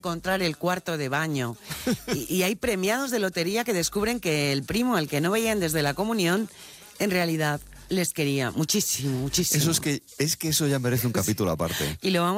encontrar el cuarto de baño. Y hay premiados de lotería que descubren que el primo, al que no veían desde la comunión, en realidad les quería muchísimo, muchísimo. Eso es que eso ya merece un capítulo aparte. Y lo vamos